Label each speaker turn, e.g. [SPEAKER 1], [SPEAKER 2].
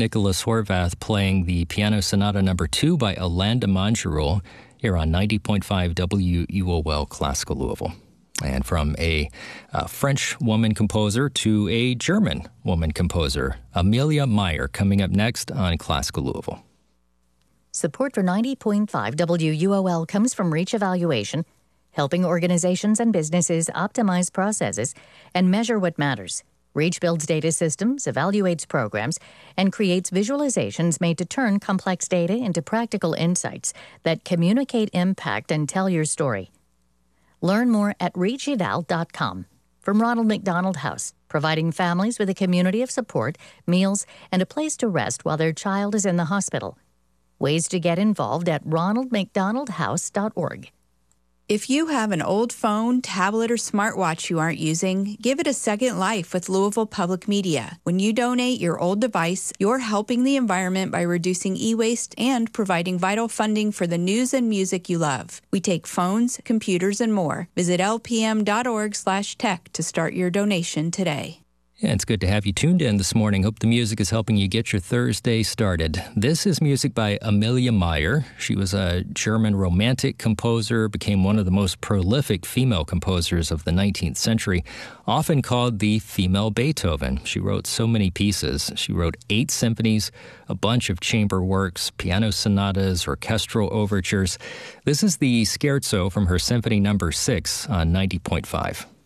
[SPEAKER 1] Nicholas Horvath playing the Piano Sonata No. 2 by Alain de Montgeroux here on 90.5 WUOL Classical Louisville. And from a French woman composer to a German woman composer, Amelia Meyer, coming up next on Classical Louisville.
[SPEAKER 2] Support for 90.5 WUOL comes from Reach Evaluation, helping organizations and businesses optimize processes and measure what matters. Reach builds data systems, evaluates programs, and creates visualizations made to turn complex data into practical insights that communicate impact and tell your story. Learn more at reacheval.com. From Ronald McDonald House, providing families with a community of support, meals, and a place to rest while their child is in the hospital. Ways to get involved at ronaldmcdonaldhouse.org.
[SPEAKER 3] If you have an old phone, tablet, or smartwatch you aren't using, give it a second life with Louisville Public Media. When you donate your old device, you're helping the environment by reducing e-waste and providing vital funding for the news and music you love. We take phones, computers, and more. Visit lpm.org/tech to start your donation today.
[SPEAKER 1] Yeah, it's good to have you tuned in this morning. Hope the music is helping you get your Thursday started. This is music by Amelia Meyer. She was a German romantic composer, became one of the most prolific female composers of the 19th century, often called the female Beethoven. She wrote so many pieces. She wrote 8 symphonies, a bunch of chamber works, piano sonatas, orchestral overtures. This is the Scherzo from her Symphony No. 6 on 90.5.